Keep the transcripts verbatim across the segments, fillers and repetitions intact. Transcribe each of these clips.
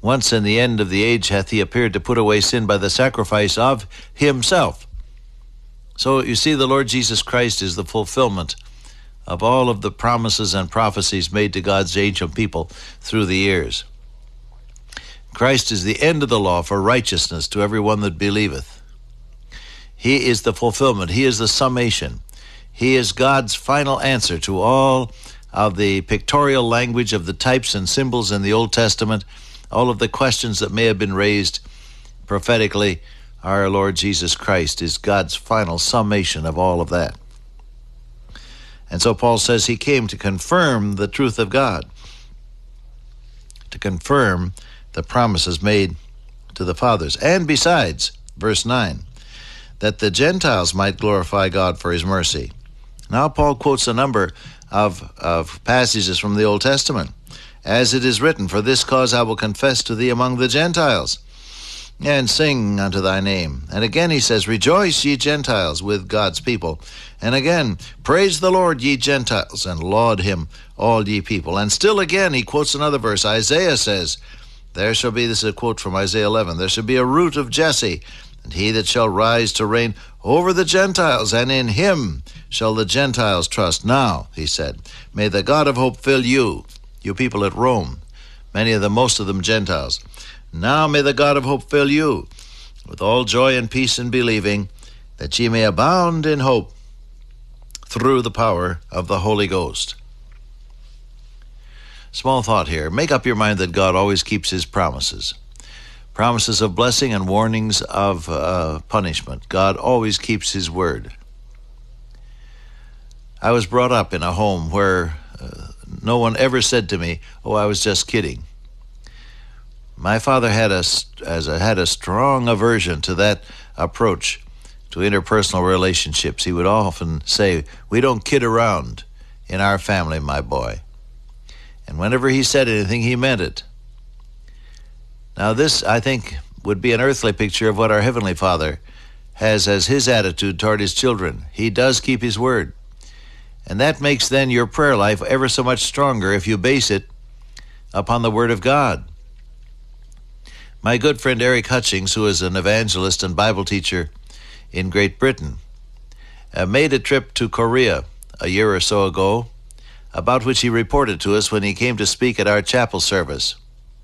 Once in the end of the age hath he appeared to put away sin by the sacrifice of himself. So you see, the Lord Jesus Christ is the fulfillment of all of the promises and prophecies made to God's ancient people through the years. Christ is the end of the law for righteousness to every one that believeth. He is the fulfillment. He is the summation. He is God's final answer to all of the pictorial language of the types and symbols in the Old Testament, all of the questions that may have been raised prophetically. Our Lord Jesus Christ is God's final summation of all of that. And so Paul says he came to confirm the truth of God, to confirm the promises made to the fathers. And besides, verse nine, that the Gentiles might glorify God for his mercy. Now Paul quotes a number of, of passages from the Old Testament. As it is written, for this cause I will confess to thee among the Gentiles, and sing unto thy name. And again he says, rejoice, ye Gentiles, with God's people. And again, praise the Lord, ye Gentiles, and laud him, all ye people. And still again he quotes another verse. Isaiah says, there shall be, this is a quote from Isaiah eleven, there shall be a root of Jesse, and he that shall rise to reign over the Gentiles, and in him shall the Gentiles trust. Now, he said, may the God of hope fill you, you people at Rome, many of them, most of them Gentiles. Now may the God of hope fill you with all joy and peace in believing, that ye may abound in hope through the power of the Holy Ghost. Small thought here. Make up your mind that God always keeps his promises. Promises of blessing and warnings of uh, punishment. God always keeps his word. I was brought up in a home where uh, no one ever said to me, oh, I was just kidding. My father had a, as a, had a strong aversion to that approach to interpersonal relationships. He would often say, we don't kid around in our family, my boy. And whenever he said anything, he meant it. Now this, I think, would be an earthly picture of what our Heavenly Father has as his attitude toward his children. He does keep his word. And that makes then your prayer life ever so much stronger if you base it upon the word of God. My good friend Eric Hutchings, who is an evangelist and Bible teacher in Great Britain, uh, made a trip to Korea a year or so ago, about which he reported to us when he came to speak at our chapel service.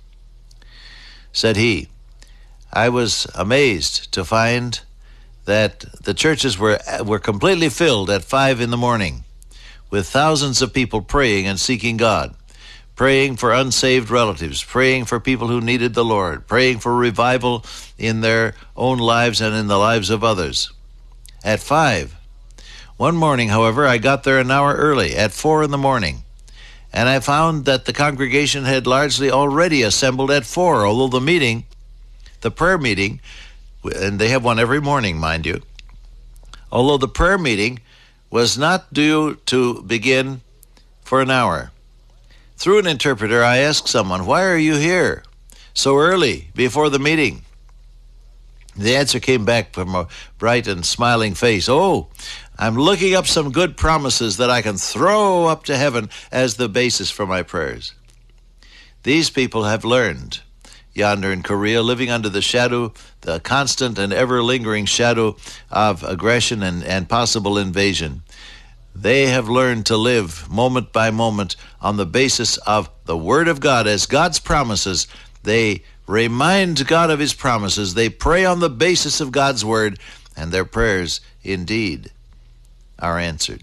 Said he, I was amazed to find that the churches were were completely filled at five in the morning with thousands of people praying and seeking God, praying for unsaved relatives, praying for people who needed the Lord, praying for revival in their own lives and in the lives of others. At five. One morning, however, I got there an hour early, at four in the morning, and I found that the congregation had largely already assembled at four, although the meeting, the prayer meeting, and they have one every morning, mind you, although the prayer meeting was not due to begin for an hour. Through an interpreter, I asked someone, why are you here so early before the meeting? The answer came back from a bright and smiling face. Oh, I'm looking up some good promises that I can throw up to heaven as the basis for my prayers. These people have learned yonder in Korea, living under the shadow, the constant and ever-lingering shadow of aggression and, and possible invasion. They have learned to live moment by moment on the basis of the Word of God as God's promises. They remind God of his promises. They pray on the basis of God's Word, and their prayers indeed are answered.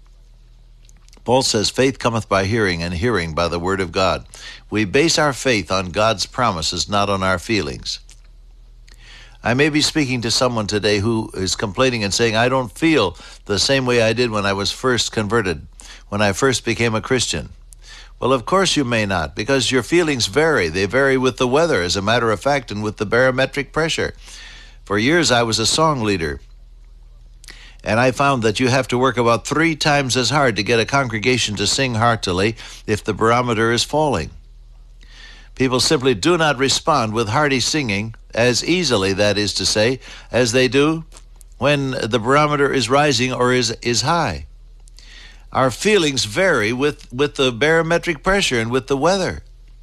Paul says, faith cometh by hearing, and hearing by the Word of God. We base our faith on God's promises, not on our feelings. I may be speaking to someone today who is complaining and saying, I don't feel the same way I did when I was first converted, when I first became a Christian. Well, of course you may not, because your feelings vary. They vary with the weather, as a matter of fact, and with the barometric pressure. For years I was a song leader, and I found that you have to work about three times as hard to get a congregation to sing heartily if the barometer is falling. People simply do not respond with hearty singing as easily, that is to say, as they do when the barometer is rising or is, is high. Our feelings vary with, with the barometric pressure and with the weather.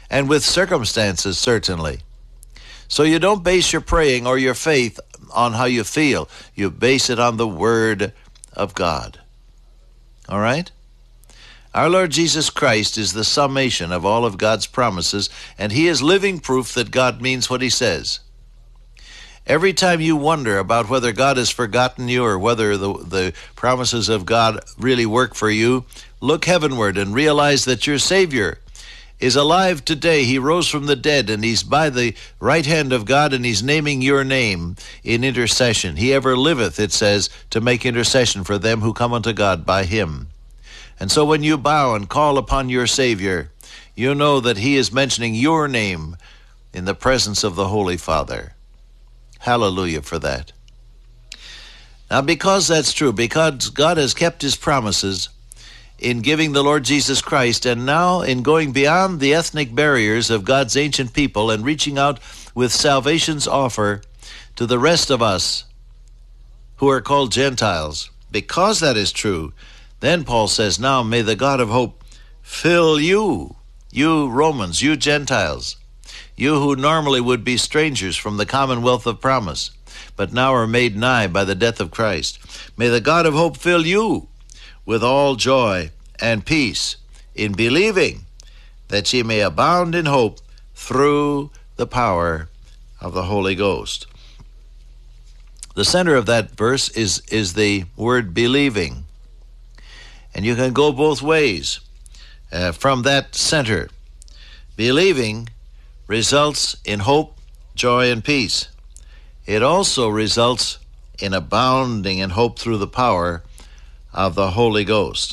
and with circumstances, certainly. So you don't base your praying or your faith on how you feel. You base it on the Word of God. All right? Our Lord Jesus Christ is the summation of all of God's promises, and He is living proof that God means what He says. Every time you wonder about whether God has forgotten you or whether the, the promises of God really work for you, look heavenward and realize that your Savior is alive today. He rose from the dead, and He's by the right hand of God, and He's naming your name in intercession. He ever liveth, it says, to make intercession for them who come unto God by Him. And so when you bow and call upon your Savior, you know that He is mentioning your name in the presence of the Holy Father. Hallelujah for that. Now, because that's true, because God has kept His promises in giving the Lord Jesus Christ, and now in going beyond the ethnic barriers of God's ancient people and reaching out with salvation's offer to the rest of us who are called Gentiles, because that is true, then Paul says, now may the God of hope fill you, you Romans, you Gentiles, you who normally would be strangers from the commonwealth of promise, but now are made nigh by the death of Christ. May the God of hope fill you with all joy and peace in believing, that ye may abound in hope through the power of the Holy Ghost. The center of that verse is, is the word believing. And you can go both ways uh, from that center. Believing results in hope, joy, and peace. It also results in abounding in hope through the power of the Holy Ghost.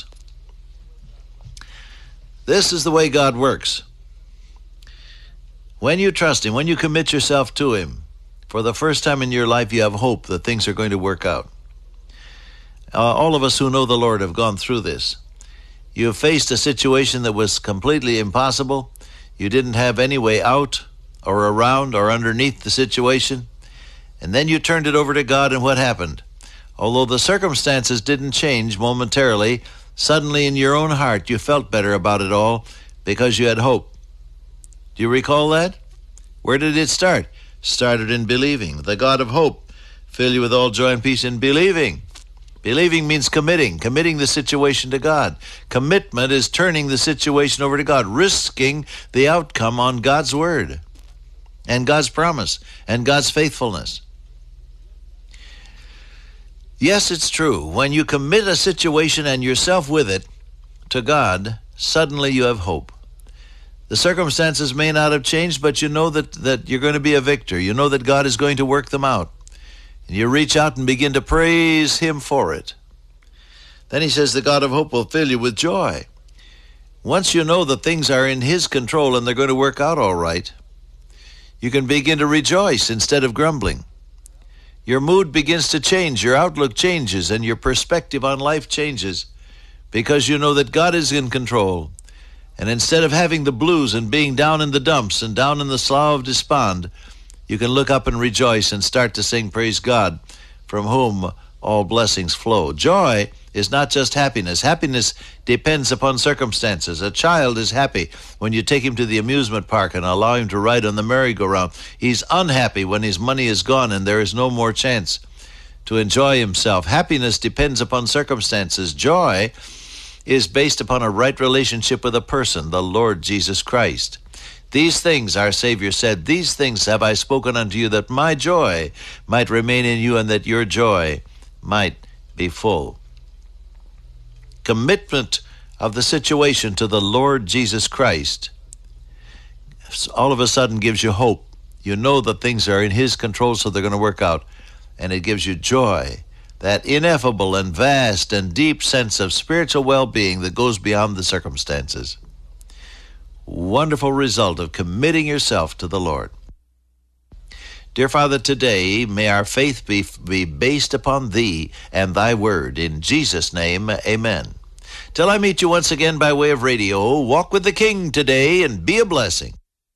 This is the way God works. When you trust Him, when you commit yourself to Him, for the first time in your life you have hope that things are going to work out. Uh, all of us who know the Lord have gone through this. You have faced a situation that was completely impossible. You didn't have any way out or around or underneath the situation. And then you turned it over to God, and what happened? Although the circumstances didn't change momentarily, suddenly in your own heart you felt better about it all because you had hope. Do you recall that? Where did it start? Started in believing. The God of hope fill you with all joy and peace in believing. Believing means committing, committing the situation to God. Commitment is turning the situation over to God, risking the outcome on God's word and God's promise and God's faithfulness. Yes, it's true. When you commit a situation and yourself with it to God, suddenly you have hope. The circumstances may not have changed, but you know that, that you're going to be a victor. You know that God is going to work them out. And you reach out and begin to praise Him for it. Then He says the God of hope will fill you with joy. Once you know that things are in His control and they're going to work out all right, you can begin to rejoice instead of grumbling. Your mood begins to change, your outlook changes, and your perspective on life changes because you know that God is in control. And instead of having the blues and being down in the dumps and down in the slough of despond, you can look up and rejoice and start to sing, praise God, from whom all blessings flow. Joy is not just happiness. Happiness depends upon circumstances. A child is happy when you take him to the amusement park and allow him to ride on the merry-go-round. He's unhappy when his money is gone and there is no more chance to enjoy himself. Happiness depends upon circumstances. Joy is based upon a right relationship with a person, the Lord Jesus Christ. These things, our Savior said, these things have I spoken unto you, that my joy might remain in you and that your joy might be full. Commitment of the situation to the Lord Jesus Christ all of a sudden gives you hope. You know that things are in His control, so they're going to work out. And it gives you joy, that ineffable and vast and deep sense of spiritual well-being that goes beyond the circumstances. Wonderful result of committing yourself to the Lord. Dear Father, today may our faith be, be based upon Thee and Thy Word. In Jesus' name, amen. Till I meet you once again by way of radio, walk with the King today and be a blessing.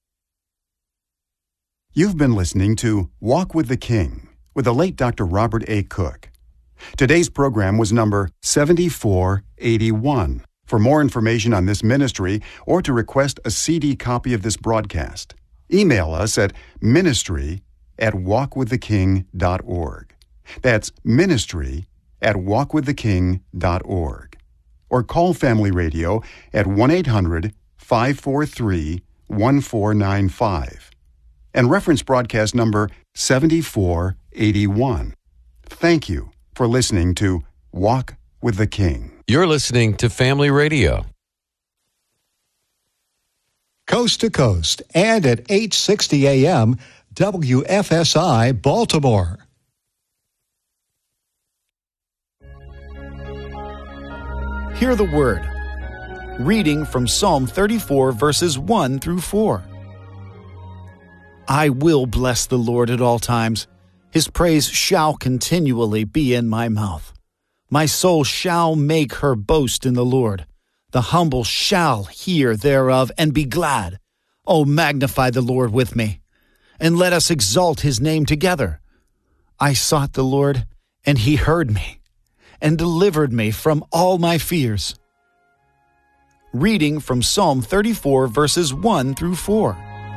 You've been listening to Walk with the King with the late Doctor Robert A. Cook. Today's program was number seventy-four eighty-one. For more information on this ministry or to request a C D copy of this broadcast, email us at ministry at walk with the king dot org. That's ministry at walk with the king dot org. Or call Family Radio at one eight hundred five four three one four nine five and reference broadcast number seventy-four eighty-one. Thank you for listening to Walk with the King. You're listening to Family Radio. Coast to coast and at eight sixty A M, W F S I Baltimore. Hear the word. Reading from Psalm thirty-four, verses one through four. I will bless the Lord at all times. His praise shall continually be in my mouth. My soul shall make her boast in the Lord. The humble shall hear thereof and be glad. O magnify the Lord with me, and let us exalt his name together. I sought the Lord, and he heard me, and delivered me from all my fears. Reading from Psalm thirty-four, verses one through four.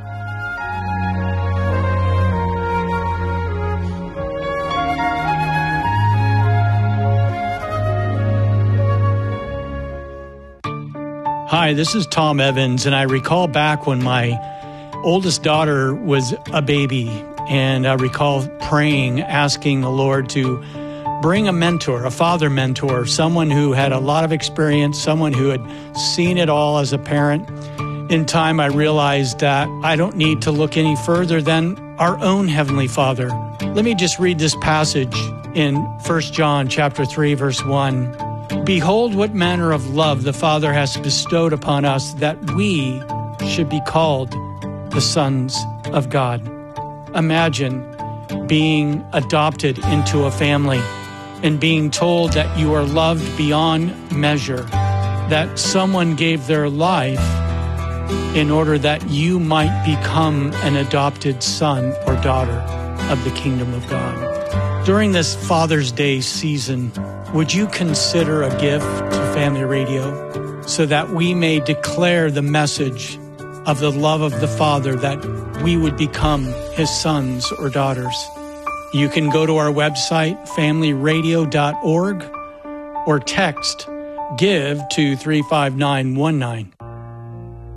Hi, this is Tom Evans, and I recall back when my oldest daughter was a baby, and I recall praying, asking the Lord to bring a mentor, a father mentor, someone who had a lot of experience, someone who had seen it all as a parent. In time, I realized that I don't need to look any further than our own Heavenly Father. Let me just read this passage in First John chapter three, verse one. Behold, what manner of love the Father has bestowed upon us, that we should be called the sons of God. Imagine being adopted into a family and being told that you are loved beyond measure, that someone gave their life in order that you might become an adopted son or daughter of the kingdom of God. During this Father's Day season, would you consider a gift to Family Radio so that we may declare the message of the love of the Father, that we would become his sons or daughters? You can go to our website, family radio dot org, or text GIVE to three five nine one nine.